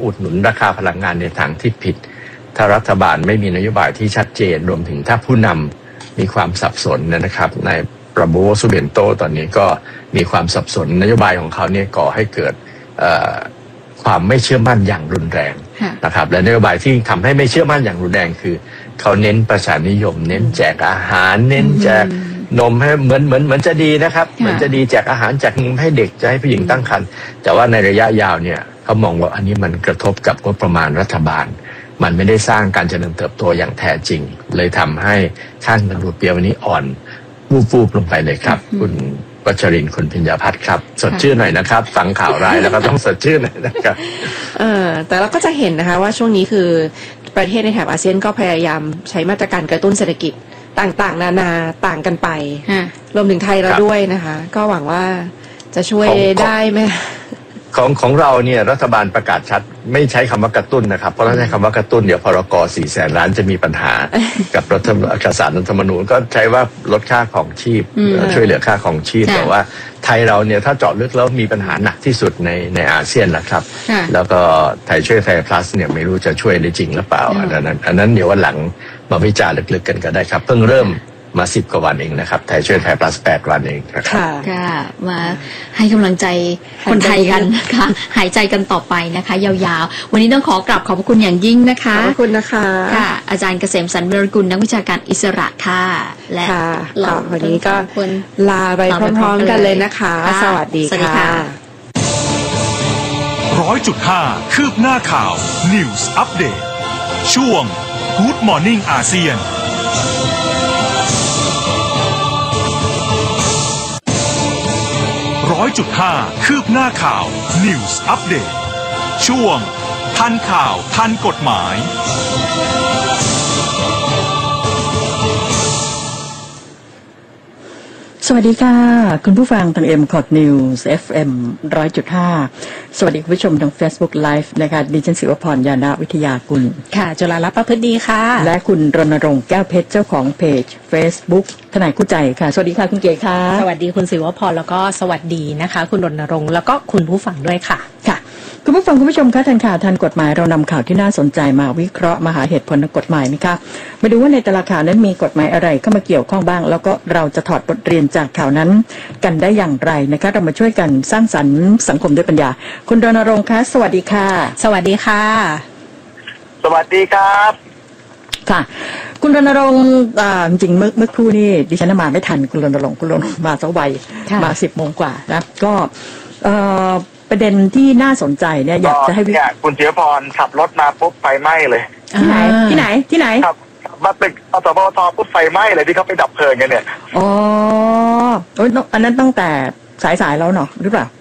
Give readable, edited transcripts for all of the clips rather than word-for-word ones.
อุดหนุนราคาพลังงานในทางที่ผิดถ้ารัฐบาลไม่มีนโยบายที่ชัดเจนรวมถึงถ้าผู้นำมีความสับสนนะครับในประโบสุเบนโตตอนนี้ก็มีความสับสนนโยบายของเขาเนี่ยก่อให้เกิดความไม่เชื่อมั่นอย่างรุนแรงนะครับและนโยบายที่ทำให้ไม่เชื่อมั่นอย่างรุนแรงคือเขาเน้นประชานิยมเน้นแจกอาหารเน้นแจกนมให้เหมือนจะดีนะครับเหมือนจะดีแจกอาหารแจกนมให้เด็กจะให้ผู้หญิงตั้งครรภ์แต่ว่าในระยะยาวเนี่ยเขามองว่าอันนี้มันกระทบกับงบประมาณรัฐบาลมันไม่ได้สร้างการเจริญเติบโตอย่างแท้จริงเลยทำให้ค่าเงินรูเปียวันนี้อ่อนวูบลงไปเลยครับคุณวัชรินทร์คุณพิญญาพัฒน์ครับสดชื่นหน่อยนะครับฟังข่าวร้ายแล้วก็ต้องสดชื่นหน่อยนะครับแต่เราก็จะเห็นนะคะว่าช่วงนี้คือประเทศในแถบอาเซียนก็พยายามใช้มาตรการกระตุ้นเศรษฐกิจต่างๆนานาต่างกันไปรวมถึงไทยเราด้วยนะคะก็หวังว่าจะช่วยได้ไหมของเราเนี่ยรัฐบาลประกาศชัดไม่ใช้คำว่ากระตุ้นนะครับเพราะถ้าใช้คำว่ากระตุ้นเดี๋ยวพรก400,000 ล้านจะมีปัญหากับศาลรัฐธรรมนูญก็ใช้ว่าลดค่าของชีพช่วยเหลือค่าของชีพแต่ว่าไทยเราเนี่ยถ้าเจาะลึกแล้วมีปัญหาหนักที่สุดในอาเซียนแหละครับแล้วก็ไทยช่วยไทย plus เนี่ยไม่รู้จะช่วยได้จริงหรือเปล่าอันนั้นเดี๋ยววันหลังมาวิจารณ์ลึกๆกันก็ได้ครับเพิ่งเริ่มมา10 กว่าวันเองนะครับไทยช่วยไทย plus 8 วันเองนะครับค่ะมาให้กำลังใจคนไทยกันค่ะหายใจกันต่อไปนะคะยาวๆวันนี้ต้องขอกราบขอบพระคุณอย่างยิ่งนะคะขอบคุณนะคะค่ะอาจารย์เกษมสันต์ วิรกุลนักวิชาการอิสระค่ะและเราวันนี้ก็ลาไปพร้อมๆกันเลยนะคะสวัสดีค่ะ 100.5 คืบหน้าข่าว News Update ช่วง Good Morning อาเซียน100.5 คืบหน้าข่าว News Update ช่วงทันข่าวทันกฎหมายสวัสดีค่ะคุณผู้ฟังทาง MCOT News FM 100.5 สวัสดีคุณผู้ชมทาง Facebook Live นะคะดิฉันศิวพรยานะวิทยากุลค่ะจุฬาลักษณ์ประพฤติดีค่ะและคุณรณรงค์แก้วเพชรเจ้าของเพจ Facebook ทนายคู่ใจค่ะสวัสดีค่ะคุณเก๋ค่ะสวัสดีคุณศิวพรแล้วก็สวัสดีนะคะคุณรณรงค์แล้วก็คุณผู้ฟังด้วยค่ะค่ะคุณผู้ฟังคุณผู้ชมคะทันข่าวทันกฎหมายเรานำข่าวที่น่าสนใจมาวิเคราะห์มาหาเหตุผลทางกฎหมายนะคะมาดูว่าในแต่ละข่าวนั้นมีกฎหมายอะไรเข้ามาเกี่ยวข้องบ้างแล้วก็เราจะถอดบทเรียนจากข่าวนั้นกันได้อย่างไรนะคะเรามาช่วยกันสร้างสรรค์สังคมด้วยปัญญาคุณรณรงค์คะสวัสดีค่ะสวัสดีค่ะสวัสดีครับค่ะคุณรณรงค์จริงเมื่อครู่นี่ดิฉันมาไม่ทันคุณรณรงค์มาซะไวมา10 โมงกว่านะก็ประเด็นที่น่าสนใจเนี่ยอยากจะให้คุณเจียพรขับรถมาปุ๊บไฟไหม้เลยที่ไหนครับมาตึกอสมทปุ๊บไฟไหม้เลยที่เขาไปดับเพลิงกันเนี่ยอ๋ออันนั้นตั้งแต่สายแล้วเนาะหรือเปล่า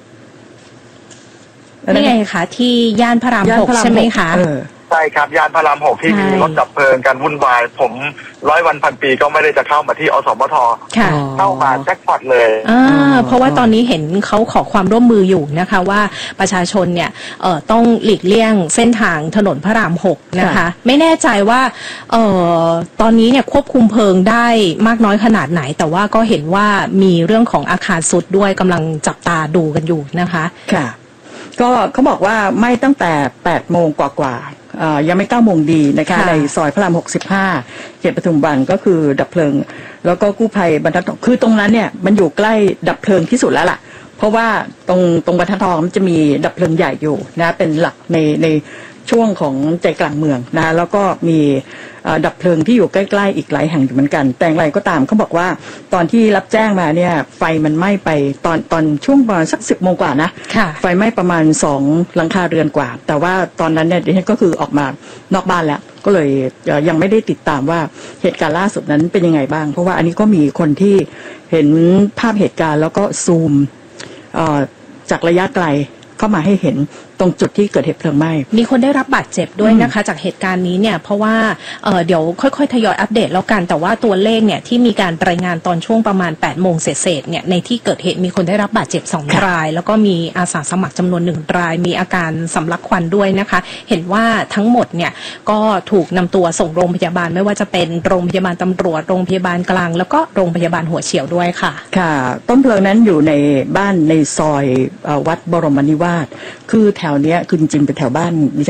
นี่ไงคะที่ย่านพระราม 6ใช่ไหมคะใช่ครับยานพระราม 6ที่มีรถดับเพลิงกันวุ่นวายผม100 วันพันปีก็ไม่ได้จะเข้ามาที่อสมทเข้ามาแจ็คพอตเลยเพราะว่าตอนนี้เห็นเขาขอความร่วมมืออยู่นะคะว่าประชาชนเนี่ยต้องหลีกเลี่ยงเส้นทางถนนพระราม 6นะคะไม่แน่ใจว่าตอนนี้เนี่ยควบคุมเพลิงได้มากน้อยขนาดไหนแต่ว่าก็เห็นว่ามีเรื่องของอาคารสุดด้วยกำลังจับตาดูกันอยู่นะคะค่ะก็เขาบอกว่าไหม้ตั้งแต่8 โมงกว่ายังไม่9 โมงดีนะคะในซอยพระราม 65 เขตปทุมวันก็คือดับเพลิงแล้วก็กู้ภัยบรรทัดทองคือตรงนั้นเนี่ยมันอยู่ใกล้ดับเพลิงที่สุดแล้วล่ะเพราะว่าตรงบรรทัดทองมันจะมีดับเพลิงใหญ่อยู่นะเป็นหลักในช่วงของใจกลางเมืองนะแล้วก็มีดับเพลิงที่อยู่ใกล้ๆอีกหลายแห่งอยู่เหมือนกันแต่อย่างไรก็ตามเขาบอกว่าตอนที่รับแจ้งมาเนี่ยไฟมันไหม้ไปตอนช่วงประมาณสัก10 โมงกว่านะไฟไหม้ประมาณ2 หลังคาเรือนกว่าแต่ว่าตอนนั้นเนี่ยดิฉันก็คือออกมานอกบ้านแล้วก็เลยยังไม่ได้ติดตามว่าเหตุการณ์ล่าสุดนั้นเป็นยังไงบ้างเพราะว่าอันนี้ก็มีคนที่เห็นภาพเหตุการณ์แล้วก็ซูมจากระยะไกลเข้ามาให้เห็นตรงจุดที่เกิดเหตุเพลิงไหม้มีคนได้รับบาดเจ็บด้วยนะคะจากเหตุการณ์นี้เนี่ยเพราะว่าเดี๋ยวค่อยๆทยอยอัปเดตแล้วกันแต่ว่าตัวเลขเนี่ยที่มีการรายงานตอนช่วงประมาณ8 โมงเศษเนี่ยในที่เกิดเหตุมีคนได้รับบาดเจ็บ2 รายแล้วก็มีอาสาสมัครจำนวน1 รายมีอาการสำลักควันด้วยนะคะเห็นว่าทั้งหมดเนี่ยก็ถูกนำตัวส่งโรงพยาบาลไม่ว่าจะเป็นโรงพยาบาลตำรวจโรงพยาบาลกลางแล้วก็โรงพยาบาลหัวเฉียวด้วยค่ะค่ะต้นเพลิงนั้นอยู่ในบ้านในซอยวัดบรมนิวาสคือแถวเนี้ยคือจริงๆเป็นแถวบ้านดิฉัน